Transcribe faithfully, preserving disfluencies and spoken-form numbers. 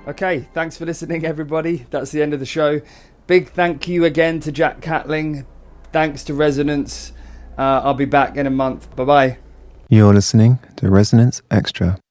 Okay, thanks for listening, everybody. That's the end of the show. Big thank you again to Jack Catling. Thanks to Resonance. Uh, I'll be back in a month. Bye-bye. You're listening to Resonance Extra.